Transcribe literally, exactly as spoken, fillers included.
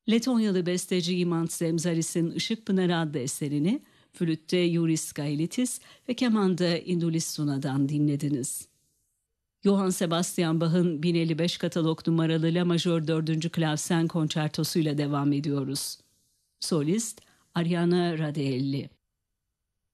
Letonyalı besteci Imants Zemzaris'in Işık Pınarı adlı eserini flütte Yuris Gailitis ve kemanda Indulis Suna'dan dinlediniz. Johann Sebastian Bach'ın bin elli beş katalog numaralı La Majör dördüncü Klavsen konçertosuyla devam ediyoruz. Solist Ariana Radelli.